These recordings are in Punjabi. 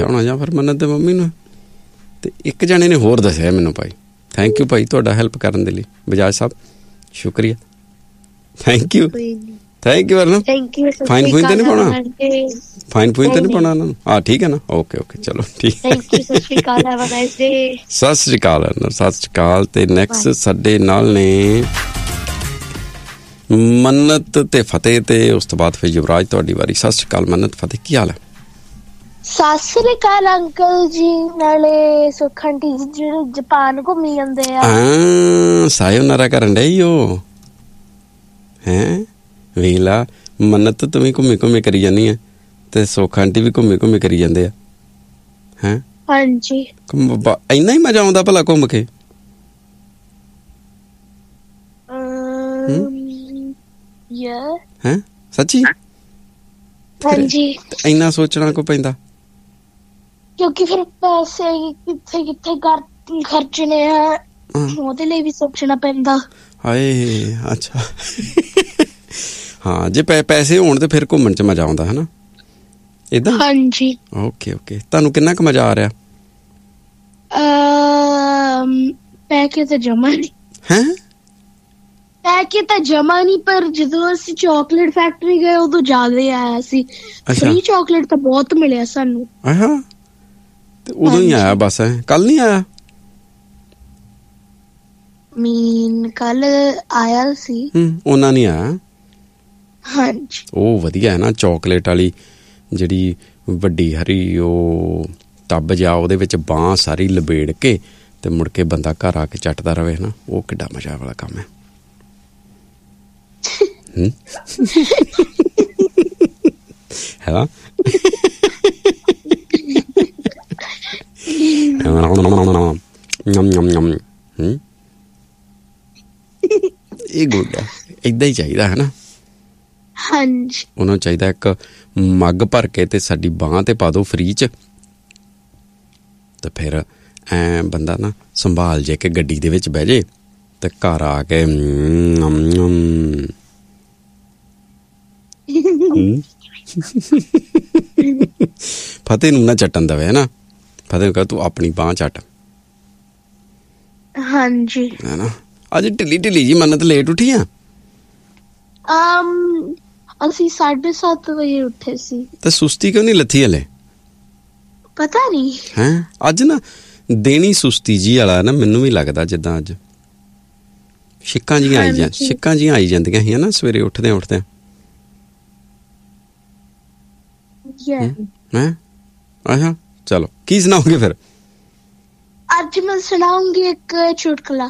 ਦੱਸਿਆ ਹੋਣਾ ਜਾਂ ਫਿਰ ਮੰਨਤ ਦੇ ਮੰਮੀ ਨੂੰ, ਅਤੇ ਇੱਕ ਜਣੇ ਨੇ ਹੋਰ ਦੱਸਿਆ ਮੈਨੂੰ ਭਾਈ। ਥੈਂਕ ਯੂ ਭਾਈ ਤੁਹਾਡਾ ਹੈਲਪ ਕਰਨ ਦੇ ਲਈ ਬਜਾਜ ਸਾਹਿਬ, ਸ਼ੁਕਰੀਆ, thank you thank you Verna. Fine phone ਤਾਂ ਨਹੀਂ ਪਾਉਣਾ, ਫਾਈਨ ਫੂਨ ਤਾਂ ਨਹੀਂ ਪਾਉਣਾ ਉਹਨਾਂ ਨੂੰ? ਹਾਂ ਠੀਕ ਹੈ ਨਾ, ਓਕੇ ਓਕੇ ਚਲੋ ਠੀਕ। ਸਤਿ ਸ਼੍ਰੀ ਅਕਾਲ ਅਰਨਰ, ਸਤਿ ਸ਼੍ਰੀ ਅਕਾਲ। ਅਤੇ ਨੈਕਸਟ ਸਾਡੇ ਨਾਲ ਨੇ ਮੰਨਤ ਤੇ ਫਤਿਹ, ਤੇ ਉਸ ਤੋਂ ਬਾਅਦ ਫਿਰ ਯੁਵਰਾਜ ਤੁਹਾਡੀ ਵਾਰੀ। ਸਤਿ ਸ਼੍ਰੀ ਅਕਾਲ ਮੰਨਤ, ਫਤਿਹ, ਕੀ ਹਾਲ ਹੈ? ਸਤਿ ਸ੍ਰੀ ਅਕਾਲ ਅੰਕਲ ਜੀ, ਨਾਲੇ ਸੁੱਖ ਆਂਟੀ ਜੀ ਜਿਹੜੇ ਜਾਪਾਨ ਘੁੰਮੀ ਜਾਂਦੇ ਆ। ਸਾਇਓਨਾਰਾ ਕਰਨ ਡਏ ਉਹ ਹੈਂ? ਵੇਖ ਲਾ ਮੰਨਤ, ਤੂੰ ਵੀ ਘੁੰਮੀ ਘੁੰਮੀ ਕਰੀ ਜਾਂਦੀ ਹੈ, ਤੇ ਸੁੱਖ ਆਂਟੀ ਵੀ ਘੁੰਮੀ ਘੁੰਮੀ ਕਰੀ ਜਾਂਦੇ ਆ। ਹੈਂ? ਹਾਂਜੀ। ਇੰਨਾ ਹੀ ਮਜ਼ਾ ਆਉਂਦਾ ਭਲਾ ਘੁੰਮ ਕੇ? ਹੈਂ ਸੱਚੀ? ਹਾਂਜੀ। ਇੰਨਾ ਸੋਚਣਾ ਕੋ ਪੈਂਦਾ? ਕਿਉਂਕਿ ਫਿਰ ਪੈਸੇ ਕਿੱਥੇ ਕਿੱਥੇ ਖਰਚਣੇ ਆ, ਉਹਦੇ ਲਈ ਵੀ ਸੋਚਣਾ ਪੈਂਦਾ। ਹਾਏ ਅੱਛਾ। ਹਾਂ ਜੇ ਪੈਸੇ ਹੋਣ ਤੇ ਫਿਰ ਘੁੰਮਣ 'ਚ ਮਜ਼ਾ ਆਉਂਦਾ ਹੈ ਨਾ, ਏਦਾਂ? ਹਾਂਜੀ। Okay okay. ਤੁਹਾਨੂੰ ਕਿੰਨਾ ਕੁ ਮਜ਼ਾ ਆ ਰਿਹਾ? ਪੈਕੇ ਤਾਂ ਜਮਾ ਨਹੀਂ। ਹੈਂ? ਪੈਕੇ ਤਾਂ ਜਮਾ ਨਹੀਂ, ਪਰ ਜਦੋਂ ਅਸੀਂ ਚਾਕਲੇਟ ਫੈਕਟਰੀ ਗਏ ਉਦੋਂ ਜ਼ਿਆਦਾ ਆਇਆ ਸੀ। ਫ੍ਰੀ ਚਾਕਲੇਟ ਤਾਂ ਬਹੁਤ ਮਿਲਿਆ ਸਾਨੂੰ। ਤੇ ਉਦੋਂ ਹੀ ਆਇਆ ਬਸ? ਕੱਲ ਨਹੀਂ ਆਇਆ? ਕੱਲ ਆਇਆ ਸੀ। ਉਹਨਾਂ ਨਹੀਂ ਆਇਆ? ਹਾਂਜੀ। ਉਹ ਵਧੀਆ ਹੈ ਨਾ, ਚਾਕਲੇਟ ਵਾਲੀ ਜਿਹੜੀ ਵੱਡੀ ਹਰੀ ਉਹ ਟੱਬ ਜਿਹਾ, ਉਹਦੇ ਵਿੱਚ ਬਾਂਹ ਸਾਰੀ ਲਬੇੜ ਕੇ ਤੇ ਮੁੜ ਕੇ ਬੰਦਾ ਘਰ ਆ ਕੇ ਚੱਟਦਾ ਰਵੇ ਨਾ, ਉਹ ਕਿੱਡਾ ਮਜ਼ਾ ਵਾਲਾ ਕੰਮ ਹੈ। ਹੈ ਇਹ ਗੁੱਡ ਹੈ, ਏਦਾਂ ਹੀ ਚਾਹੀਦਾ ਹੈ ਨਾ। ਹਾਂਜੀ। ਉਹਨਾਂ ਨੂੰ ਚਾਹੀਦਾ ਇੱਕ ਮੱਗ ਭਰ ਕੇ ਤੇ ਸਾਡੀ ਬਾਂਹ ਤੇ ਪਾ ਦਿਓ ਫ੍ਰੀ 'ਚ, ਤੇ ਫਿਰ ਐ ਬੰਦਾ ਨਾ ਸੰਭਾਲ ਜੇ ਕੇ ਗੱਡੀ ਦੇ ਵਿੱਚ ਬਹਿ ਜੇ ਤੇ ਘਰ ਆ ਕੇ ਫਤਿਹ ਨੂੰ ਨਾ ਚੱਟਣ ਦਵੇ ਹੈ ਨਾ, ਫਤਿਹ ਨੂੰ ਕਹ ਤੂੰ ਆਪਣੀ ਬਾਂਹ ਚੱਟ। ਹਾਂਜੀ। ਹੈ ਨਾ। ਅੱਜ ਢਿੱਲੀ ਢਿੱਲੀ ਜੀ ਮੰਨਤ ਲੇਟ ਉੱਠੀ ਆ? ਅਸੀਂ 7:30 ਵਜੇ ਉੱਠੇ ਸੀ। ਤੇ ਸੁਸਤੀ ਕਿਉਂ ਨਹੀਂ ਲੱਥੀ ਹਲੇ? ਪਤਾ ਨਹੀਂ। ਹੈਂ? ਅੱਜ ਨਾ ਦੇਣੀ ਸੁਸਤੀ ਜੀ ਵਾਲਾ ਨਾ, ਮੈਨੂੰ ਵੀ ਲੱਗਦਾ ਜਿੱਦਾਂ ਅੱਜ ਛਿੱਕਾਂ ਜੀਆਂ ਆਈ ਜਾਂਦੀਆਂ ਸੀ ਨਾ ਸਵੇਰੇ ਉੱਠਦਿਆਂ ਉੱਠਦਿਆਂ। ਹੈਂ? ਅੱਛਾ ਚਲੋ, ਕੀ ਸੁਣਾਓਗੇ ਫਿਰ? ਅੱਜ ਮੈਂ ਸੁਣਾਉਂਗੀ ਇੱਕ ਚੁਟਕਲਾ।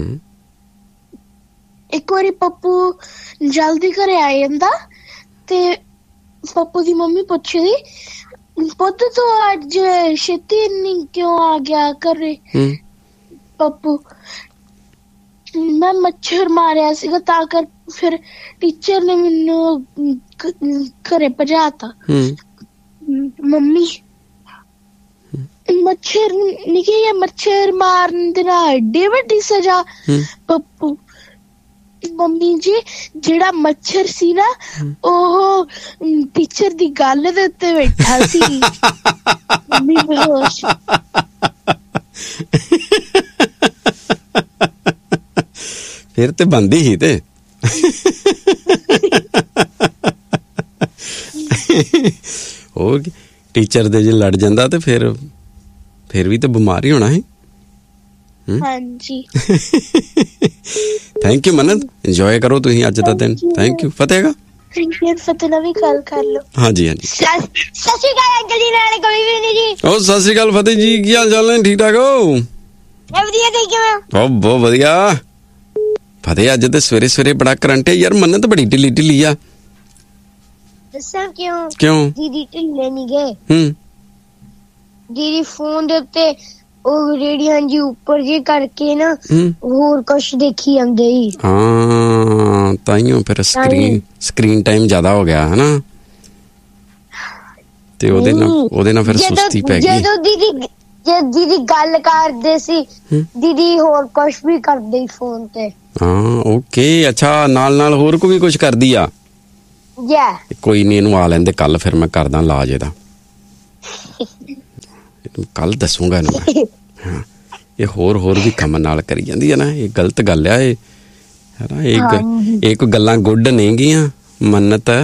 ਇੱਕ ਵਾਰੀ ਪੱਪੂ ਜਲਦੀ ਘਰੇ ਆ ਜਾਂਦਾ ਤੇ ਪੱਪੂ ਦੀ ਮੰਮੀ ਪੁੱਛਦੀ, ਪੁੱਤ ਤੂੰ ਅੱਜ ਛੇਤੀ ਇੰਨੀ ਕਿਉਂ ਆ ਗਿਆ ਘਰੇ? ਪੱਪੂ, ਮੈਂ ਮੱਛਰ ਮਾਰਿਆ ਸੀਗਾ ਤਾਂ ਕਰ ਫਿਰ ਟੀਚਰ ਨੇ ਮੈਨੂੰ ਘਰੇ ਭਜਾਤਾ। ਮੰਮੀ, ਮੱਛਰ ਨਿੱਕੇ ਮੱਛਰ ਮਾਰਨ ਦੇ ਨਾਲ ਏਡੀ ਵੱਡੀ ਸਜ਼ਾ? ਪੱਪੂ, ਮੰਮੀ ਜੀ ਜਿਹੜਾ ਮੱਛਰ ਸੀ ਨਾ ਉਹ ਟੀਚਰ ਦੀ ਗੱਲ ਦੇ ਉੱਤੇ ਬੈਠਾ ਸੀ। ਮੰਮੀ ਬੇਹੋਸ਼। ਫਿਰ ਤੇ ਬੰਦੀ ਸੀ ਤੇ ਹੋਰ ਟੀਚਰ ਦੇ ਜੇ ਲੜ ਜਾਂਦਾ ਤੇ ਫਿਰ ਵੀ ਤਾਂ ਬਿਮਾਰ ਹੀ ਹੋਣਾ ਸੀ। ਹਾਂਜੀ। ਥੈਂਕ ਯੂ ਮੰਨਤ, ਇੰਜੋਏ ਕਰੋ ਤੁਸੀਂ ਅੱਜ ਦਾ ਦਿਨ। Thank you. ਫਤਿਹ ਦਾ ਫਤਿਹ ਨਾਲ ਵੀ ਗੱਲ ਕਰ ਲਓ। ਹਾਂਜੀ ਹਾਂਜੀ। ਸਤਿ ਸ਼੍ਰੀ ਅਕਾਲ ਅੰਕਲ ਜੀ, ਨਾਲੇ ਕੋਈ ਵੀ ਨਹੀਂ ਜੀ। ਉਹ ਸਤਿ ਸ਼੍ਰੀ ਅਕਾਲ ਫਤਿਹ ਜੀ, ਕੀ ਹਾਲ ਚਾਲ ਨੇ? ਠੀਕ ਠਾਕ ਹੋ? ਵਧੀਆ। ਬਹੁਤ ਵਧੀਆ। ਫਤਿਹ ਅੱਜ ਤੇ ਸਵੇਰੇ ਸਵੇਰੇ ਬੜਾ ਕਰੰਟ ਹੈ ਯਾਰ। ਮੰਨਤ ਬੜੀ ਢਿੱਲੀ ਢਿੱਲੀ ਆ। ਦੱਸਾਂ ਕਿਉਂ? ਦੀਦੀ ਢਿੱਲੇ ਨਹੀਂ ਗਏ। ਦੀਦੀ ਫੋਨ ਦੇ ਉੱਤੇ ਉਹ ਰੇਡੀਓ ਜੀ ਉੱਪਰ ਜੇ ਕਰਕੇ ਨਾ ਹੋਰ ਕੁਛ ਦੇਖੀ ਜਾਂਦੇ ਹੀ। ਹਾਂ ਤਾਈਓ ਫਿਰ ਸਕਰੀਨ ਟਾਈਮ ਜ਼ਿਆਦਾ ਹੋ ਗਿਆ ਹਨਾ, ਤੇ ਉਹਦੇ ਨਾਲ ਫਿਰ ਸੁਸਤੀ ਪੈ ਗਈ। ਜਦੋਂ ਦੀਦੀ ਗੱਲ ਕਰਦੇ ਸੀ, ਦੀਦੀ ਹੋਰ ਕੁਛ ਵੀ ਕਰਦੇ ਫੋਨ ਤੇ। ਹਾਂ ਓਕੇ, ਅੱਛਾ ਨਾਲ ਹੋਰ ਕੋਈ ਵੀ ਕੁਛ ਕਰਦੀ ਆ? ਕੋਈ ਨੀ, ਇਹਨੂੰ ਆ ਲੈਂਦੇ ਕੱਲ, ਫਿਰ ਮੈਂ ਕਰਦਾ ਇਲਾਜ ਇਹਦਾ। ਕੱਲ ਦੱਸੂਗਾ ਇਹਨੂੰ ਮੈਂ। ਹਾਂ, ਇਹ ਹੋਰ ਵੀ ਕੰਮ ਨਾਲ ਕਰੀ ਜਾਂਦੀ ਹੈ ਨਾ, ਇਹ ਗਲਤ ਗੱਲ ਆ ਇਹ, ਹੈ ਨਾ। ਇਹ ਕੋਈ ਗੱਲਾਂ ਗੁੱਡ ਨਹੀਂ ਗੀਆਂ ਮੰਨਤ ਹੈ।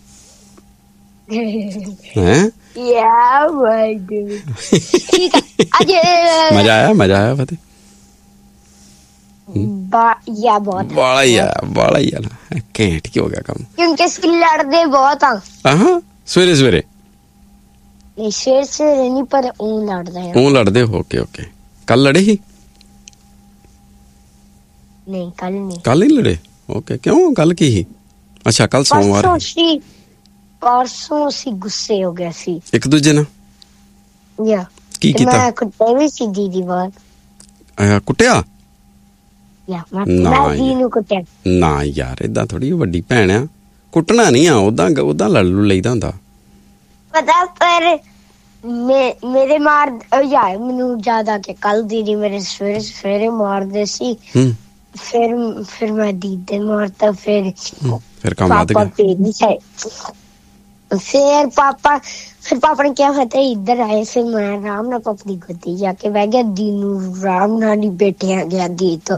ਮਜ਼ਾ ਆਇਆ ਫਤਿਹ? ਬਾਲਾ ਹੀ ਆ ਨਾ, ਘੈਂਟ ਕੀ ਹੋ ਗਿਆ ਕੰਮ। ਕਿਉਂਕਿ ਅਸੀਂ ਲੜਦੇ ਬਹੁਤ ਆ। ਸਵੇਰੇ ਸਵੇਰੇ ਨਹੀਂ, ਪਰ ਉਹ ਲੜਦੇ ਹੋ। ਓਕੇ। ਕੱਲ ਲੜੇ ਸੀ? ਨਹੀਂ, ਕੱਲ ਨਹੀਂ ਲੜੇ। ਓਕੇ, ਕਿਉਂ? ਕੱਲ ਕੀ ਸੀ? ਅੱਛਾ, ਕੱਲ ਸੋਮਵਾਰ। ਪਰਸੋਂ ਅਸੀਂ ਗੁੱਸੇ ਹੋ ਗਏ ਸੀ ਇੱਕ ਦੂਜੇ ਨਾਲ। ਕੀ ਕੀਤਾ? ਮੈਂ ਕੁੱਟਿਆ ਵੀ ਸੀ ਦੀਦੀ ਬਾਹਰ। ਕੁੱਟਿਆ? ਕੁੱਟਿਆ ਨਾ ਯਾਰ, ਏਦਾਂ ਥੋੜੀ, ਵੱਡੀ ਭੈਣ ਆ, ਕੁੱਟਣਾ ਨਹੀਂ ਆ। ਉਦਾਂ ਲੜ ਲੂ ਲਈਦਾ ਹੁੰਦਾ ਪਤਾ। ਪਰ ਮੇਰੇ ਮਾਰ ਯਾਰ ਮੈਨੂੰ ਜ਼ਿਆਦਾ ਕਿ ਕੱਲ ਦੀਦੀ ਮੇਰੇ ਸਵੇਰੇ ਮਾਰਦੇ ਸੀ। ਫਿਰ ਮੈਂ ਦੀਦੀ ਮਾਰਤਾ। ਫਿਰ ਕੰਮ ਵੱਧ ਗਿਆ। ਫਿਰ ਪਾਪਾ ਨੇ ਕਿਹਾ ਫਤਿਹ ਇੱਧਰ ਆਏ। ਫਿਰ ਮੈਂ ਆਰਾਮ ਨਾਲ ਪਾਪਾ ਦੀ ਗੋਦੀ ਜਾ ਕੇ ਬਹਿ ਗਿਆ। ਦੀ ਨੂੰ ਆਰਾਮ ਨਾਲ ਨਹੀਂ ਬੈਠਿਆ ਗਿਆ ਦੀ ਤੋਂ।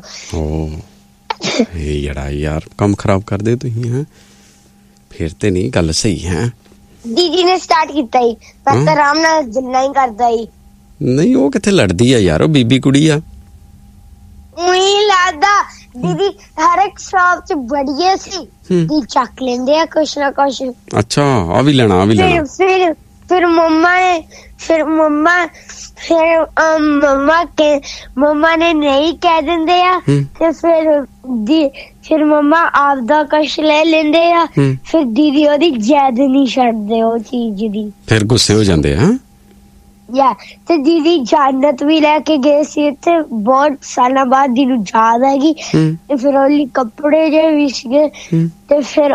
ਇਹ ਯਾਰ ਕੰਮ ਖਰਾਬ ਕਰਦੇ ਤੁਸੀਂ। ਹੈ ਫਿਰ ਤੇ ਨਹੀਂ ਗੱਲ ਸਹੀ ਹੈ। ਦੀਦੀ ਨੇ ਸਟਾਰਟ ਕੀਤਾ ਹੀ, ਪਰ ਤਾਂ ਆਰਾਮ ਨਾਲ ਜਿੰਨਾ ਹੀ ਕਰਦਾ ਹੀ। ਨਹੀਂ, ਉਹ ਕਿੱਥੇ ਲੜਦੀ ਆ ਯਾਰ, ਉਹ ਬੀਬੀ ਕੁੜੀ ਆ। ਉਹੀ ਲੱਗਦਾ ਦੀਦੀ ਹਰ ਇੱਕ ਸ਼ੌਪ ਚ ਬੜੀਏ ਸੀ, ਦੀ ਚੱਕ ਲੈਂਦੇ ਆ ਕੁਛ ਨਾ ਕੁਛ। ਅੱਛਾ, ਆ ਵੀ ਲੈਣਾ। ਫਿਰ ਮੰਮਾ ਨੇ ਨਹੀਂ ਕਹਿ ਦਿੰਦੇ ਆ। ਤੇ ਫਿਰ ਮੰਮਾ ਆਪਦਾ ਕੁਛ ਲੈ ਲੈਂਦੇ ਆ। ਫਿਰ ਦੀਦੀ ਉਹਦੀ ਜੈਦ ਨਹੀਂ ਛੱਡਦੇ ਉਹ ਚੀਜ਼ ਦੀ। ਫਿਰ ਗੁੱਸੇ ਹੋ ਜਾਂਦੇ ਆ। ਤੇ ਦੀਦੀ ਜੰਨਤ ਵੀ ਲੈ ਕੇ ਗਏ ਸੀ ਇੱਥੇ ਬਹੁਤ ਸਾਲਾਂ ਬਾਅਦ, ਜਿਹਨੂੰ ਯਾਦ ਹੈਗੀ। ਤੇ ਫਿਰ ਉਹਲੀ ਕੱਪੜੇ ਜੇ ਵੀ ਸੀਗੇ। ਤੇ ਫਿਰ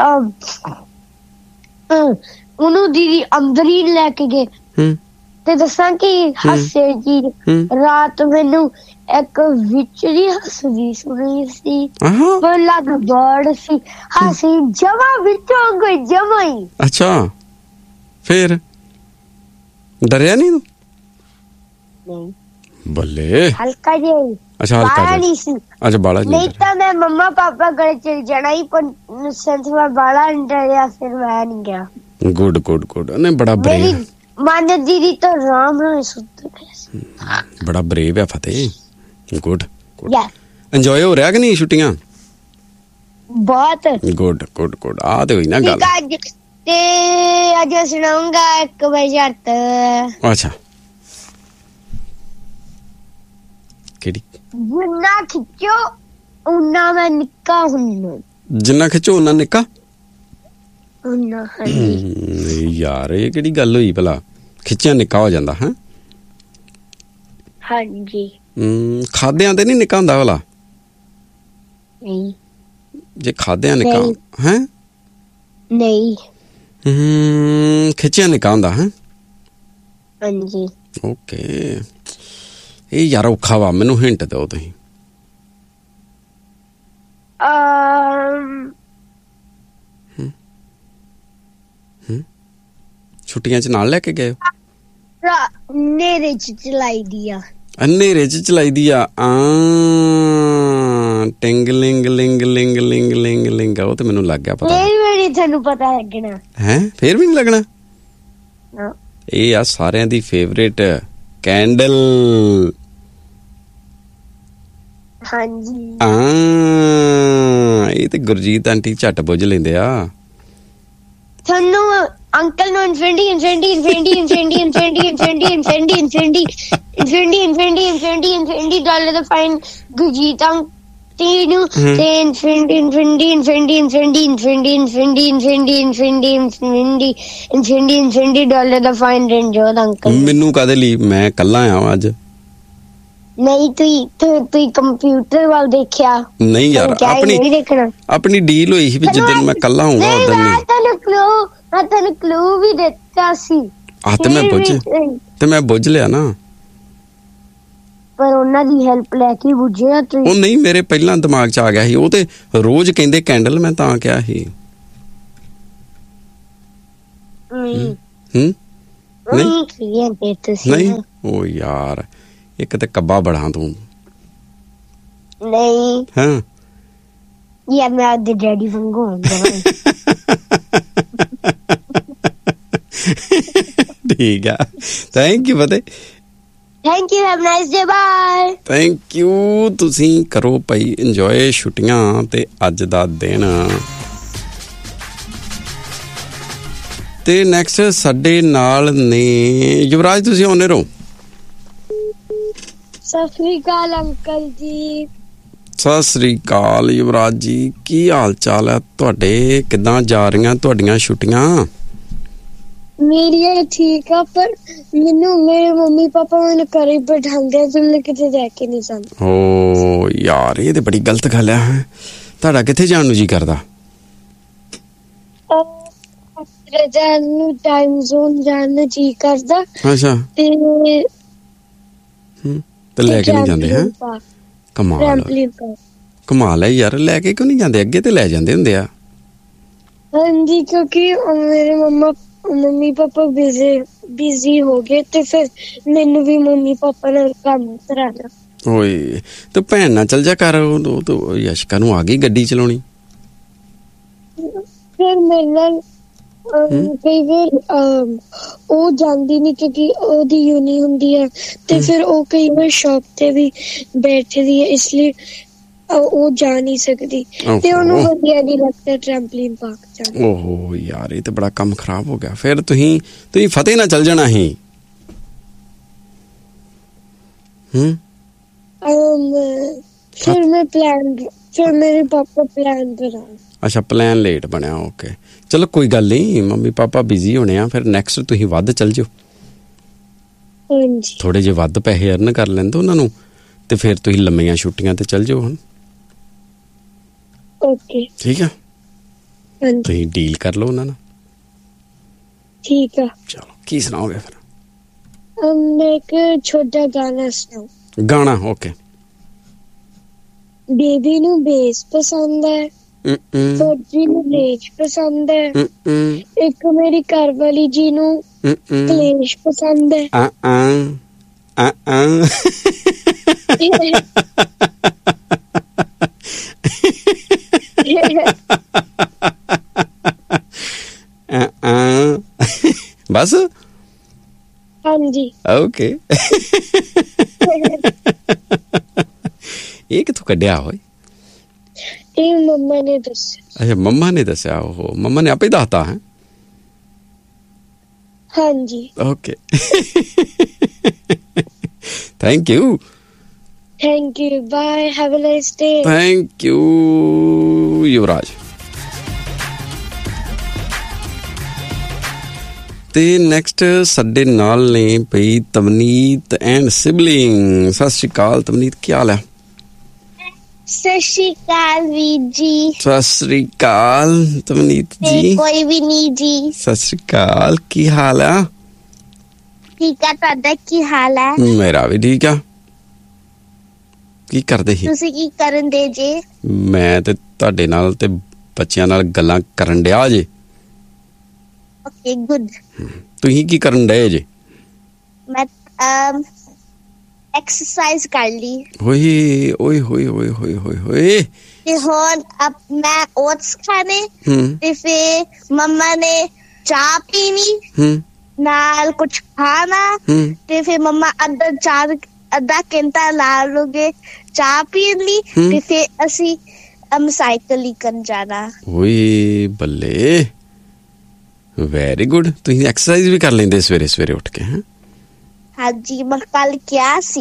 ਉਹਨੂੰ ਦੀਦੀ ਅੰਦਰ ਹੀ ਲੈ ਕੇ ਗਏ। ਤੇ ਦੱਸਾਂ ਕਿ ਹਾਸੇ ਜੀ ਰਾਤ ਮੈਨੂੰ ਇੱਕ ਵਿਚੜੀ ਹੱਸਦੀ ਸੁਣੀ ਸੀ। ਬੋਲਾ ਦਾ ਬਰਡ ਸੀ, ਹਾਸੀ ਜਮਾ ਵਿੱਚੋਂ ਗਈ ਜਮਾ ਹੀ। ਅੱਛਾ, ਫਿਰ ਡਰਿਆ ਨਹੀਂ ਤੂੰ? ਨਹੀਂ ਬੱਲੇ, ਹਲਕਾ ਜਿਹਾ। ਅੱਛਾ, ਹਲਕਾ ਨਹੀਂ ਸੀ। ਅੱਛਾ, ਬਾਲਾ ਨਹੀਂ ਤਾਂ ਮੈਂ ਮੰਮਾ ਪਾਪਾ ਗਲੇ ਚਲ ਜਾਣਾ ਹੀ, ਪਰ ਸੰਤ ਮੈਂ ਬਾਲਾ ਨਹੀਂ ਡਰਿਆ। ਫਿਰ ਮੈਂ ਨਹੀਂ ਗਿਆ। ਗੁੱਡ। ਉਹਨੇ ਬੜਾ ਬਰੇਵ। ਮਨ ਦੀਦੀ ਤਾਂ ਆਰਾਮ ਨਾਲ ਸੁੱਤੇ ਪਏ ਸੀ। ਬੜਾ ਬਰੇਵ ਆ ਫਤਿਹ। ਗੁੱਡ। ਇੰਜੋਏ ਹੋ ਰਿਹਾ ਕਿ ਨਹੀਂ ਛੁੱਟੀਆਂ? ਬਹੁਤ। ਗੁੱਡ। ਆ ਤੇ ਹੋਈ ਨਾ ਗੱਲ। ਤੇ ਅੱਜ ਸੁਣਾਉਂਗਾ ਇੱਕ ਵਜਤ। ਅੱਛਾ, ਕਿਹੜੀ? ਜਿੰਨਾ ਖਿੱਚੋ ਉਨਾ ਮੈਂ ਨਿੱਕਾ ਹੁੰਨਾ। ਜਿੰਨਾ ਖਿੱਚੋ ਉਨਾ ਨਿੱਕਾ? ਯਾਰ ਇਹ ਕਿਹੜੀ ਗੱਲ ਹੋਈ ਭਲਾ? ਖਿੱਚਿਆ ਨਿੱਕਾ ਹੋ ਜਾਂਦਾ ਹੈ? ਹਾਂਜੀ। ਖਾਦਿਆਂ ਤੇ ਨਹੀਂ ਨਿੱਕਾ ਹੁੰਦਾ ਭਲਾ? ਨਹੀਂ। ਜੇ ਖਾਦਿਆਂ ਨਿੱਕਾ ਹੈ? ਨਹੀਂ। ਖਿੱਚਿਆ ਨਿੱਕਾ ਹੁੰਦਾ ਹੈ? ਹਾਂਜੀ। ਓਕੇ। ਇਹ ਯਾਰ ਔਖਾ ਵਾ, ਮੈਨੂੰ ਹਿੰਟ ਦਿਓ ਤੁਸੀਂ। ਛੁੱਟੀਆਂ ਚ ਨਾਲ ਲੈ ਕੇ ਗਏ? ਹਨੇਰੇ ਚ ਚਲਾਈ ਦੀ ਆ। ਹਨੇਰੇ ਚ ਚਲਾਈ ਦੀ ਆ। ਟਿੰਗ ਲਿੰਗ ਲਿੰਗ ਲਿੰਗ ਲਿੰਗ ਲਿੰਗ ਲਿੰਗ। ਉਹ ਤੇ ਮੈਨੂੰ ਲੱਗ ਗਿਆ ਪਤਾ। ਫੇਰ ਵੀ ਨਹੀਂ ਤੁਹਾਨੂੰ ਪਤਾ ਲੱਗਣਾ ਹੈ? ਫੇਰ ਵੀ ਨਹੀਂ ਲੱਗਣਾ? ਇਹ ਆ ਸਾਰਿਆਂ ਦੀ ਫੇਵਰੇਟ ਕੈਂਡਲ। ਹਾਂਜੀ। ਇਹ ਤੇ ਗੁਰਜੀਤ ਆਂਟੀ ਝੱਟ ਬੁੱਝ ਲੈਂਦੇ ਆ। ਤੁਹਾਨੂੰ ਅੰਕਲ ਨੂੰ $1 ਦਾ ਫਾਈਨ ਗੁਰਜੀਤ ਆਂਟੀ ਨੂੰ ਤੇ $1 ਦਾ ਫਾਈਨ ਰਣਜੋਤ ਅੰਕਲ। ਮੈਨੂੰ ਕਾਹਦੇ ਲਈ? ਮੈਂ ਕੱਲਾ ਆਇਆ ਅੱਜ। ਨਹੀਂ, ਤੁਸੀਂ ਕੰਪਿਊਟਰ ਵੱਲ ਦੇਖਿਆ? ਨਹੀਂ ਯਾਰ, ਆਪਣੀ ਡੀਲ ਹੋਈ ਸੀ ਵੀ ਜਿੱਦਣ ਮੈਂ ਕੱਲਾ ਹੋਊਗਾ ਉਦੋਂ ਨਹੀਂ। ਮੈਂ ਤੈਨੂੰ ਕਲੂ ਵੀ ਦਿੱਤਾ ਸੀ। ਤੇ ਮੈਂ ਬੁੱਝ ਲਿਆ ਨਾ। ਪਰ ਉਹਨਾਂ ਦੀ ਹੈਲਪ ਲੈ ਕੇ ਬੁੱਝਿਆ ਤੂੰ? ਉਹ ਨਹੀਂ, ਮੇਰੇ ਪਹਿਲਾਂ ਦਿਮਾਗ 'ਚ ਆ ਗਿਆ ਸੀ। ਉਹ ਤੇ ਰੋਜ਼ ਕਹਿੰਦੇ ਕੈਂਡਲ, ਮੈਂ ਤਾਂ ਕਿਹਾ ਸੀ। ਨਹੀਂ, ਓ ਯਾਰ ਇੱਕ ਤੇ ਕੱਬਾ ਬੜਾ ਤੂੰ। ਨਹੀਂ ਹਾਂ ਯਾਰ ਮੈਂ ਆਪਦੇ ਡੈਡੀ ਵਾਂਗੂ ਹੁੰਦਾ। ਠੀਕ ਆ thank you Fateh. Thank you have nice day by. Thank you. ਤੁਸੀਂ ਕਰੋ ਭਾਈ ਇੰਜੋਏ ਛੁੱਟੀਆਂ ਤੇ ਅੱਜ ਦਾ ਦਿਨ। ਤੇ ਨੈਕਸਟ ਸਾਡੇ ਨਾਲ ਨੇ ਯੁਵਰਾਜ, ਤੁਸੀਂ ਆਉਂਦੇ ਰਹੋ। ਸਤਿ ਸ੍ਰੀ ਅਕਾਲ ਅੰਕਲ ਜੀ। ਸਤਿ ਸ੍ਰੀ ਅਕਾਲ ਯੁਵਰਾਜ ਜੀ, ਕੀ ਹਾਲ ਚਾਲ ਹੈ ਤੁਹਾਡੇ? ਕਿੱਦਾਂ ਜਾ ਰਹੀਆਂ ਤੁਹਾਡੀਆਂ ਛੁੱਟੀਆਂ? ਮੇਰੀਆਂ ਠੀਕ ਆ, ਪਰ ਮੈਨੂੰ ਮੇਰੇ ਮੰਮੀ ਪਾਪਾ ਮੈਨੂੰ ਘਰੇ ਬਿਠਾਉਂਦੇ ਆ, ਮੈਂ ਕਿਤੇ ਜਾ ਕੇ ਨਹੀਂ ਜਾਂਦਾ। ਓ ਯਾਰ ਇਹ ਤੇ ਬੜੀ ਗਲਤ ਗੱਲ ਹੈ। ਤੁਹਾਡਾ ਕਿੱਥੇ ਜਾਣ ਨੂੰ ਜੀ ਕਰਦਾ? ਜਾਣ ਨੂੰ ਟਾਈਮ ਜ਼ੋਨ ਜਾਣ ਨੂੰ ਜੀ ਕਰਦਾ। ਅੱਛਾ ਤੇ ਲੈ ਕੇ ਨਹੀਂ ਜਾਂਦੇ? ਹੈ ਕਮਾਲ ਹੈ ਯਾਰ, ਲੈ ਕੇ ਕਿਉਂ ਨਹੀਂ ਜਾਂਦੇ? ਅੱਗੇ ਤੇ ਲੈ ਜਾਂਦੇ ਹੁੰਦੇ ਆ। ਹਾਂਜੀ ਕਿਉਂਕਿ ਮੇਰੇ ਮੰਮੀ ਪਾਪਾ ਬਿਜ਼ੀ ਹੋ ਗਏ ਤੇ ਫਿਰ ਮੈਨੂੰ ਵੀ ਮੰਮੀ ਪਾਪਾ ਨਾਲ ਕੰਮ ਕਰਾਣਾ। ਓਏ ਤੇ ਭੈਣ ਨਾਲ ਚਲ ਜਾ ਕਰ, ਉਹ ਤਾਂ ਯਸ਼ਕਾ ਨੂੰ ਆ ਗਈ ਗੱਡੀ ਚਲਾਉਣੀ। ਫਿਰ ਮੇਰੇ ਨਾਲ ਕਈ ਵਾਰ ਉਹ ਜਾਂਦੀ ਨਹੀਂ ਕਿਉਂਕਿ ਉਹਦੀ ਯੂਨੀ ਹੁੰਦੀ ਹੈ ਤੇ ਫਿਰ ਉਹ ਕਈ ਵਾਰ ਸ਼ੌਪ ਤੇ ਵੀ ਬੈਠਦੀ ਹੈ, ਇਸ ਲਈ ਉਹ ਜਾ ਨਹੀਂ ਸਕਦੀ ਤੇ ਉਹਨੂੰ ਵਧੀਆ ਨਹੀਂ ਲੱਗਦਾ ਟ੍ਰੈਂਪਲਿਨ ਪਾਰਕ ਜਾਣਾ। ਓਹੋ ਯਾਰ ਇਹ ਤੇ ਬੜਾ ਕੰਮ ਖਰਾਬ ਹੋ ਗਿਆ। ਫਿਰ ਤੁਸੀਂ ਫਤਿਹ ਨਾਲ ਚਲ ਜਾਣਾ ਸੀ। ਫਿਰ ਮੇਰੇ ਪਾਪਾ ਪਲਾਨ ਬਣਾ। ਅੱਛਾ ਪਲਾਨ ਲੇਟ ਬਣਿਆ। ਓਕੇ ਚਲੋ ਕੋਈ ਗੱਲ ਨਹੀਂ, ਮੰਮੀ ਪਾਪਾ ਬਿਜ਼ੀ ਹੋਣੇ ਆ। ਫਿਰ ਨੈਕਸਟ ਤੁਸੀਂ ਵੱਧ ਚਲ ਜਾਓ, ਥੋੜੇ ਜਿਹੇ ਵੱਧ ਪੈਸੇ ਅਰਨ ਕਰ ਲੈਂਦੇ ਉਹਨਾਂ ਨੂੰ ਤੇ ਫਿਰ ਤੁਸੀਂ ਲੰਮੀਆਂ ਛੁੱਟੀਆਂ ਤੇ ਚਲ ਜਾਓ ਹੁਣ। ਓਕੇ ਠੀਕ ਆ, ਤੁਸੀਂ ਡੀਲ ਕਰ ਲਓ ਉਹਨਾਂ ਨਾਲ। ਠੀਕ ਆ ਚਲੋ ਕੀ ਸੁਣਾਓਗੇ ਫਿਰ? ਮੈਂ ਇੱਕ ਛੋਟਾ ਗਾਣਾ ਸੁਣਾਉ। ਗਾਣਾ ਓਕੇ। ਬੇਬੀ ਨੂੰ ਬੇਸ ਪਸੰਦ ਹੈ, ਫੌਜੀ ਨੂੰ ਰੇਜ ਪਸੰਦ ਹੈ, ਇੱਕ ਮੇਰੀ ਘਰ ਵਾਲੀ ਜੀ ਨੂੰ ਕਲੇਸ਼ ਪਸੰਦ ਹੈ। ਬਸ ਹਾਂਜੀ ਓਕੇ। ਇਹ ਕਿੱਥੋਂ ਕੱਢਿਆ ਹੋਏ? ਇਹ ਮੰਮਾ ਨੇ ਦੱਸਿਆ। ਅੱਛਾ ਮੰਮਾ ਨੇ ਦੱਸਿਆ। ਉਹ ਮੰਮਾ ਨੇ ਆਪੇ ਦੱਸਤਾ ਹੈ? ਹਾਂਜੀ okay thank you. Thank you bye, have a nice day. Thank you ਯੁਵਰਾਜ। ਤੇ ਨੈਕਸਟ ਸਾਡੇ ਨਾਲ ਨੇ ਪਈ ਤਵਨੀਤ ਐਂਡ ਸਿਬਲਿੰਗ। ਸਤਿ ਸ਼੍ਰੀ ਅਕਾਲ ਤਵਨੀਤ, ਕੀ ਹਾਲ ਹੈ? ਸਤਿ ਸ਼੍ਰੀ ਅਕਾਲ ਵੀਰ ਜੀ। ਸਤਿ ਸ਼੍ਰੀ ਅਕਾਲ ਤਵਨੀਤ ਜੀ। ਕੋਈ ਵੀ ਨਹੀਂ ਜੀ। ਸਤਿ ਸ਼੍ਰੀ ਅਕਾਲ, ਕੀ ਹਾਲ ਆ? ਠੀਕ ਆ, ਤੁਹਾਡਾ ਕੀ ਹਾਲ ਹੈ? ਮੇਰਾ ਵੀ ਠੀਕ ਆ। ਕੀ ਕਰਦੇ ਸੀ? ਤੁਸੀਂ ਕੀ ਕਰਨ ਦੇ ਜੇ? ਮੈਂ ਤੇ ਤੁਹਾਡੇ ਨਾਲ ਤੇ ਬੱਚਿਆਂ ਨਾਲ ਗੱਲਾਂ ਕਰਨ ਡਿਆ ਜੇ। Okay good. ਤੁਸੀਂ ਕੀ ਕਰਨ ਡਏ ਜੇ? ਮੈਂ ਐਕਸਰਸਾਈਜ਼ ਕਰ ਲਈ। ਓਏ ਓਏ ਹੋਏ ਹੋਏ ਹੋਏ ਹੋਏ ਹੋਏ। ਤੇ ਹੁਣ ਮੈਂ ਓਟਸ ਖਾਣੇ ਤੇ ਫਿਰ ਮੰਮਾ ਨੇ ਚਾਹ ਪੀਣੀ ਨਾਲ ਕੁਛ ਖਾਣਾ ਤੇ ਫਿਰ ਮੰਮਾ ਅੱਧਾ ਘੰਟਾ ਲਾ ਲੋਗੇ ਚਾਹ ਪੀਣ ਲਈ ਤੇ ਫਿਰ ਅਸੀਂ ਸਾਈਕਲ ਕਰਨ ਜਾਣਾ। ਓਏ ਬੱਲੇ, ਵੈਰੀ ਗੁੱਡ। ਤੁਸੀਂ ਐਕਸਰਸਾਈਜ਼ ਵੀ ਕਰ ਲੈਂਦੇ ਸਵੇਰੇ ਸਵੇਰੇ ਉੱਠ ਕੇ? ਹੈ ਹਾਂਜੀ ਮੈਂ ਕੱਲ ਕਿਹਾ ਸੀ।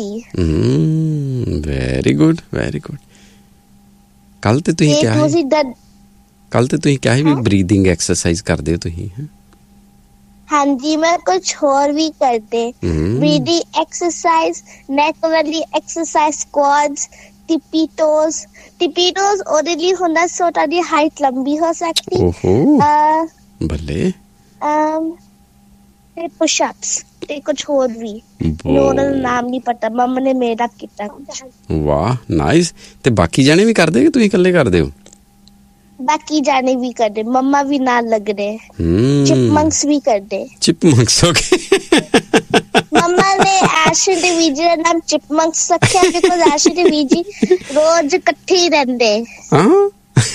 Very good very good. ਕੱਲ ਤੇ ਤੁਸੀਂ ਕਿਹਾ ਸੀ ਵੀ ਬਰੀਥਿੰਗ ਐਕਸਰਸਾਈਜ਼ ਕਰਦੇ ਹੋ ਤੁਸੀਂ? ਹਾਂਜੀ ਮੈਂ ਕੁਛ ਹੋਰ ਵੀ ਕਰਦੇ। ਬਰੀਥਿੰਗ ਐਕਸਰਸਾਈਜ਼, ਨੈਕ ਵਾਲੀ ਐਕਸਰਸਾਈਜ਼, ਸਕੁਐਟਸ, ਟਿੱਪੀ ਟੋਜ਼ ਉਹਦੇ ਲਈ ਹੁੰਦਾ ਸੋ ਤੁਹਾਡੀ ਹਾਈਟ ਲੰਬੀ ਹੋ ਸਕਦੀ। ਓਹੋ ਬੱਲੇ। ਤੇ ਪੁਸ਼ ਅਪਸ ਤੇ ਕੁਛ ਹੋਰ ਵੀ, ਉਹਨਾਂ ਦਾ ਨਾਮ ਨਹੀਂ ਪਤਾ, ਮੰਮਾ ਨੇ ਮੇਡ ਅਪ ਕੀਤਾ। ਵਾਹ ਨਾਈਸ। ਤੇ ਬਾਕੀ ਜਾਣੇ ਵੀ ਕਰਦੇ ਕਿ ਤੁਸੀਂ ਇਕੱਲੇ ਕਰਦੇ ਹੋ? ਬਾਕੀ ਜਾਣੇ ਵੀ ਕਰਦੇ, ਮੰਮਾ ਵੀ ਨਾਲ ਲੱਗਦੇ। ਚਿਪਮੰਕਸ ਵੀ ਕਰਦੇ। ਚਿਪਮੰਕਸ ਓਕੇ। ਮੰਮਾ ਨੇ ਐਸ਼ ਆਸ਼ੀ ਤੇ ਵੀਜੀ ਦਾ ਨਾਮ ਚਿਪਮੰਕਸ ਰੱਖਿਆ ਬਿਕੋਜ਼ ਆਸ਼ੀ ਤੇ ਵੀਜੀ ਰੋਜ਼ ਇਕੱਠੇ ਹੀ ਰਹਿੰਦੇ। ਹਾਂ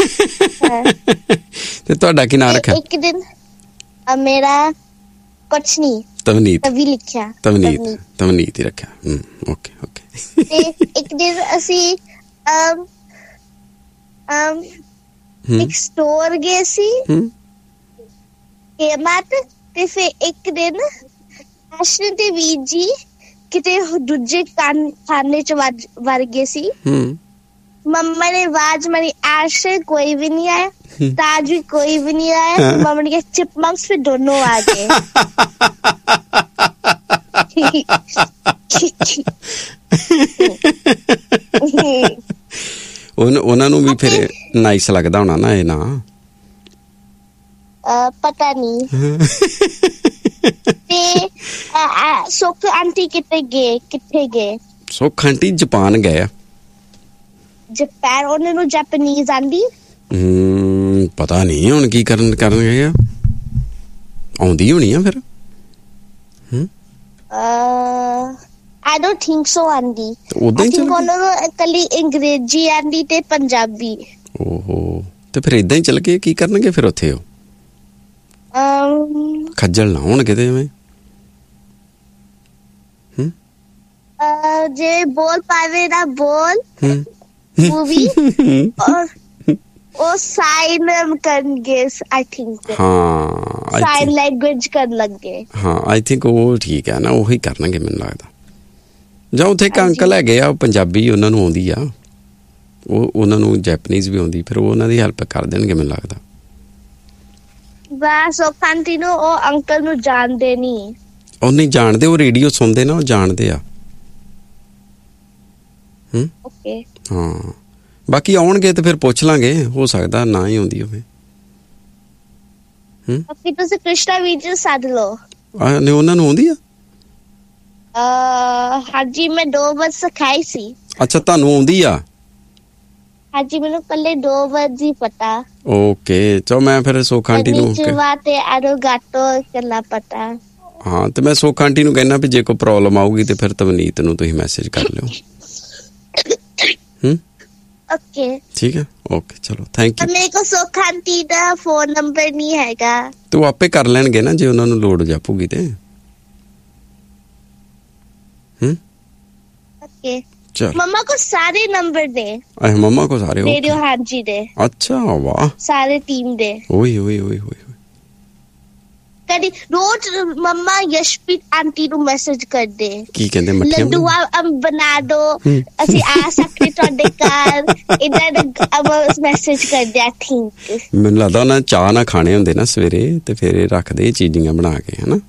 ਤੇ ਤੁਹਾਡਾ ਕੀ ਨਾਮ ਰੱਖਿਆ? ਇੱਕ ਦਿਨ ਮੇਰਾ ਕੁਛ ਨਹੀਂ, ਤਵਨੀਤ। ਤਵੀ ਲਿਖਿਆ, ਤਵਨੀਤ ਹੀ ਰੱਖਿਆ। Okay okay. ਤੇ ਇੱਕ ਦਿਨ ਅਸੀਂ ਇੱਕ ਸਟੋਰ ਗਏ ਸੀ ਕੇਮਾਤ, ਤੇ ਫਿਰ ਇੱਕ ਦਿਨ ਆਸ਼ੀ ਤੇ ਵੀਜੀ ਕਿਤੇ ਦੂਜੇ ਖਾਨੇ ਚ ਵੜ ਗਏ ਸੀ। मम्मा ने आवाज मारी, आश कोई भी नहीं आया, ताज भी कोई भी नहीं आया। मम्मा ने कहा चिपमंक्स फिर दोनों आ गए। ਉਹਨਾਂ ਨੂੰ ਵੀ ਫਿਰ ਨਾਈਸ ਲੱਗਦਾ ਹੋਣਾ ਨਾ ਇਹ ਨਾ? ਪਤਾ ਨਹੀਂ। ਤੇ ਸੁੱਖ ਆਂਟੀ ਕਿੱਥੇ ਗਏ? ਸੁੱਖ ਆਂਟੀ ਜਾਪਾਨ ਗਏ ਆ। ਜਾਪਾਨ? ਉਹਨਾਂ ਨੂੰ ਜਾਪਾਨੀਜ਼ ਆਂਦੀ? ਪਤਾ ਨਹੀਂ ਹੁਣ ਕੀ ਕਰਨ ਗਏ ਆ, ਆਉਂਦੀ ਹੋਣੀ ਆ ਫਿਰ। I don't think so ਆਂਦੀ। ਉਦਾਂ ਹੀ ਉਹਨਾਂ ਨੂੰ ਇਕੱਲੀ ਅੰਗਰੇਜ਼ੀ ਆਂਦੀ ਤੇ ਪੰਜਾਬੀ। ਓਹੋ, ਤੇ ਫਿਰ ਏਦਾਂ ਹੀ ਚੱਲ ਗਏ, ਕੀ ਕਰਨਗੇ ਫਿਰ ਉੱਥੇ? ਉਹ ਖੱਜਲ ਨਾ ਹੋਣ ਕਿਤੇ ਐਵੇਂ। ਜੇ ਬੋਲ ਪਾਵੇ ਨਾ ਬੋਲ मूवी और वो साइन करनगे आई थिंक। हाँ साइन लैंग्वेज ਕਰਨ ਲੱਗੇ। ਹਾਂ ਆਈ ਥਿੰਕ ਉਹ ਠੀਕ ਹੈ ਨਾ, ਉਹੀ ਕਰਨਗੇ ਮੈਨੂੰ ਲੱਗਦਾ। ਜਾਂ ਉੱਥੇ ਇੱਕ ਅੰਕਲ ਹੈਗੇ ਆ ਪੰਜਾਬੀ, ਉਹਨਾਂ ਨੂੰ ਆਉਂਦੀ ਆ, ਉਹਨਾਂ ਨੂੰ ਜੈਪਨੀਜ਼ ਵੀ ਆਉਂਦੀ, ਫਿਰ ਉਹ ਉਹਨਾਂ ਦੀ ਹੈਲਪ ਕਰ ਦੇਣਗੇ ਮੈਨੂੰ ਲੱਗਦਾ। ਬਸ ਉਹ ਆਂਟੀ ਨੂੰ, ਉਹ ਅੰਕਲ ਨੂੰ ਜਾਣਦੇ ਨਹੀਂ। ਉਹ ਨਹੀਂ ਜਾਣਦੇ, ਉਹ ਰੇਡੀਓ ਸੁਣਦੇ ਨਾ, ਉਹ ਜਾਣਦੇ ਆ। ਓਕੇ ਹਾਂ, ਬਾਕੀ ਆਉਣਗੇ ਤੇ ਫਿਰ ਪੁੱਛ ਲਾਂਗੇ, ਹੋ ਸਕਦਾ ਨਾ ਹੀ ਆਉਂਦੀ ਹੋਵੇ। ਬਾਕੀ ਤੁਸੀਂ ਕ੍ਰਿਸ਼ਨਾ ਵੀਡੀਓ ਸੱਦ ਲਓ। ਨੇ ਉਹਨਾਂ ਨੂੰ ਆਉਂਦੀ ਆ? ਹਾਂਜੀ, ਮੈਂ 2 ਵਾਰ ਸਿਖਾਈ ਸੀ। ਅੱਛਾ, ਤੁਹਾਨੂੰ ਆਉਂਦੀ ਆ? ਹਾਂਜੀ, ਮੈਨੂੰ ਕੱਲੇ 2 ਵਰਡ ਹੀ ਪਤਾ। ਓਕੇ, ਚਲੋ ਮੈਂ ਫਿਰ ਸੁੱਖ ਆਂਟੀ ਨੂੰ ਤੇ ਆਰੋਗਾਟੋ ਕਰਨਾ ਪਤਾ। ਹਾਂ, ਤੇ ਮੈਂ ਸੁੱਖ ਆਂਟੀ ਨੂੰ ਕਹਿਣਾ ਵੀ ਜੇ ਕੋਈ ਪ੍ਰੋਬਲਮ ਆਊਗੀ ਤੇ ਫਿਰ ਤਵਨੀਤ ਨੂੰ ਤੁਸੀਂ ਮੈਸੇਜ ਕਰ ਲਿਓ। ਓਕੇ ਠੀਕ ਹੈ, ਓਕੇ ਚਲੋ ਥੈਂਕ ਯੂ। ਮੇਰੇ ਕੋਲ ਸੁੱਖ ਆਂਟੀ ਦਾ ਫੋਨ ਨੰਬਰ ਨਹੀਂ ਹੈਗਾ। ਤੂੰ ਆਪੇ ਕਰ ਲੈਣਗੇ ਨਾ ਜੇ ਉਹਨਾਂ ਨੂੰ ਲੋੜ ਜਾਪੂਗੀ ਤੇ। ਓਕੇ ਚਲ, ਮੰਮਾ ਕੋ ਸਾਰੇ ਨੰਬਰ ਦੇ। ਅੱਛਾ, ਮੰਮਾ ਕੋ ਸਾਰੇ ਰੇਡੀਓ ਹਾਂਜੀ ਦੇ। ਅੱਛਾ, ਵਾਹ, ਸਾਰੇ ਟੀਮ ਦੇ। ਓਏ ਓਏ ਓਏ ਓਏ। ਕਦੀ ਰੋਜ਼ ਮੰਮਾ ਯਸ਼ਪ੍ਰੀਤ ਆਂਟੀ ਨੂੰ ਮੈਸੇਜ ਕਰਦੇ। ਕੀ ਕਹਿੰਦੇ? ਮੱਠੀਆਂ ਲੱਡੂਆ ਬਣਾ ਦੋ, ਅਸੀਂ ਆ ਸਕਦੇ ਤੁਹਾਡੇ ਘਰ, ਇਦਾਂ ਦਾ ਮੈਸੇਜ ਕਰਦੇ। ਆ ਥਿੰਕ ਮੈਨੂੰ ਲੱਗਦਾ ਉਹਨਾਂ ਚਾਹ ਨਾ ਖਾਣੇ ਹੁੰਦੇ ਨਾ ਸਵੇਰੇ, ਤੇ ਫਿਰ ਰੱਖਦੇ ਚੀਜ਼ੀਆਂ ਬਣਾ ਕੇ, ਹਨਾ?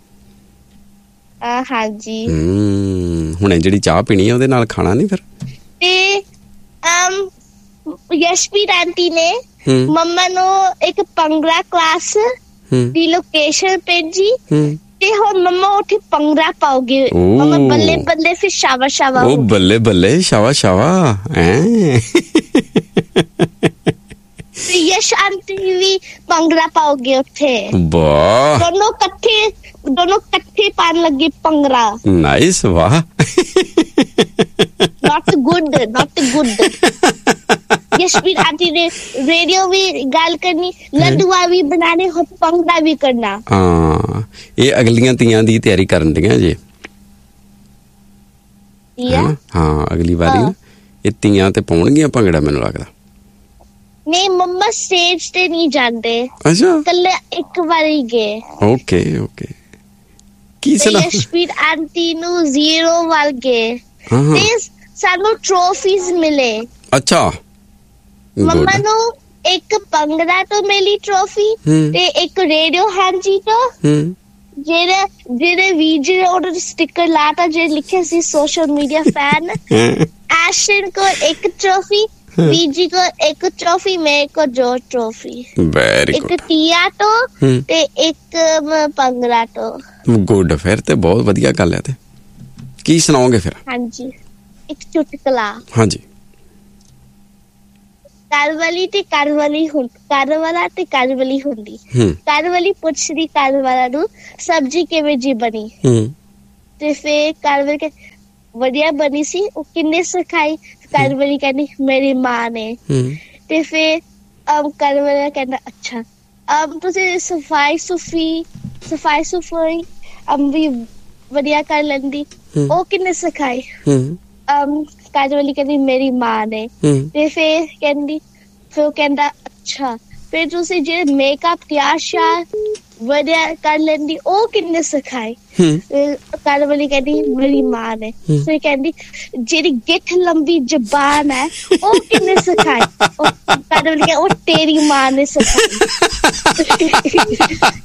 ਹਾਂਜੀ। ਹੁਣੇ ਜਿਹੜੀ ਚਾਹ ਪੀਣੀ ਆ ਉਹਦੇ ਨਾਲ ਖਾਣਾ ਨਹੀਂ ਫਿਰ? ਤੇ ਯਸ਼ਪ੍ਰੀਤ ਆਂਟੀ ਨੇ ਮੰਮਾ ਨੂੰ ਇੱਕ ਭੰਗੜਾ ਕਲਾਸ ਦੀ ਲੋਕੇਸ਼ਨ ਭੇਜੀ, ਤੇ ਹੁਣ ਮੰਮਾ ਉੱਥੇ ਭੰਗੜਾ ਪਾਉਗੇ। ਮੰਮਾ ਬੱਲੇ ਬੱਲੇ, ਫਿਰ ਸ਼ਾਵਾ ਸ਼ਾਵਾ। ਉਹ ਬੱਲੇ ਬੱਲੇ, ਸ਼ਾਵਾ ਸ਼ਾਵਾ। ਯਸ਼ ਆਂਟੀ ਵੀ ਭੰਗੜਾ ਪਾਉਗੇ ਉੱਥੇ। ਵਾਹ, ਦੋਨੋਂ ਇਕੱਠੇ ਪਾਣ ਲੱਗੇ ਭੰਗੜਾ। ਨਾਈਸ, ਵਾਹ। not good। यशप्रीत आंटी ने रेडियो भी गाल करनी, लड्डूआ भी बनाने, भंगड़ा भी करना। हाँ, ये अगलियां तियां दी तैयारी करन दियां जे। हाँ, अगली बारी ये तियां ते पाउणगियां भंगड़ा, मैनूं लगदा। नहीं, मम्मा स्टेज ते नहीं जांदे। अच्छा, कल एक बारी गए। Okay okay. की सुना? यशप्रीत आंटी नू 0 वाल गए ते सानू ट्रॉफीज मिले। अच्छा, ਮੰਮਾ ਨੂੰ ਇੱਕ ਭੰਗੜਾ ਤੋਂ ਮਿਲੀ ਟਰੋਫੀ, ਤੇ ਇੱਕ ਰੇਡੀਓ ਹਾਂਜੀ ਤੋਂ, ਜਿਹੜੇ ਵੀਡੀਓ ਉਹਦੇ ਸਟicker ਲਾਤਾ ਜੇ ਲਿਖਿਆ ਸੀ ਸੋਸ਼ਲ ਮੀਡੀਆ ਫੈਨ। ਐਸ਼ਨ ਕੋ ਇੱਕ ਟਰੋਫੀ, ਵੀਜੀ ਕੋ ਇੱਕ ਟਰੋਫੀ, ਮੇਰੇ ਕੋ 2 ਟਰੋਫੀ। Very good. ਇੱਕ ਤੀਆ ਤੋਂ ਤੇ ਇੱਕ ਭੰਗੜਾ ਤੋਂ। ਗੁੱਡ, ਫਿਰ ਤੇ ਬਹੁਤ ਵਧੀਆ ਗੱਲ ਹੈ। ਤੇ ਕੀ ਸੁਣਾਓਗੇ ਫਿਰ? ਹਾਂਜੀ, ਇੱਕ ਚੁਟਕਲਾ। ਹਾਂਜੀ। ਘਰਵਾਲੀ ਤੇ ਘਰਵਾਲੀ ਘਰਵਾਲਾ ਤੇ ਘਰਵਾਲੀ ਹੁੰਦੀ। ਘਰਵਾਲੀ ਪੁੱਛਦੀ ਘਰਵਾਲਾ ਨੂੰ ਸਬਜ਼ੀ ਕਿਵੇਂ ਜੀ ਬਣੀ, ਤੇ ਫਿਰ ਘਰਵਾਲੀ ਵਧੀਆ ਬਣੀ ਸੀ। ਉਹ ਕਿੰਨੇ ਸਿਖਾਈ? ਘਰ ਵਾਲੀ ਕਹਿੰਦੀ ਮੇਰੀ ਮਾਂ ਨੇ। ਤੇ ਫਿਰ ਘਰ ਵਾਲਾ ਕਹਿੰਦਾ ਅੱਛਾ ਤੁਸੀਂ ਸਫਾਈ ਸੁਫਾਈ ਵੀ ਵਧੀਆ ਕਰ ਲੈਂਦੀ। ਉਹ ਕਿੰਨੇ ਸਿਖਾਈ? ਘਰ ਵਾਲੀ ਕਹਿੰਦੀ ਮੇਰੀ ਮਾਂ ਨੇ। ਤੇ ਫਿਰ ਉਹ ਕਹਿੰਦਾ ਅੱਛਾ ਫਿਰ ਤੁਸੀਂ ਜਿਹੜੇ ਮੇਕਅਪ ਤਿਆਰ ਸ਼ਿਆਰ ਵਧੀਆ ਕਰ ਲੈਂਦੀ ਉਹ ਕਿੰਨੇ ਸਿਖਾਈ? ਘਰ ਵਾਲੀ ਕਹਿੰਦੀ ਮੇਰੀ ਮਾਂ ਨੇ। ਫਿਰ ਕਹਿੰਦੀ ਜਿਹੜੀ ਗਿੱਠ ਲੰਬੀ ਜ਼ਬਾਨ ਹੈ ਉਹ ਕਿੰਨੇ ਸਿਖਾਈ? ਘਰ ਵਾਲੀ ਕਹਿੰਦੀ ਉਹ ਤੇਰੀ ਮਾਂ ਨੇ ਸਿਖਾਈ।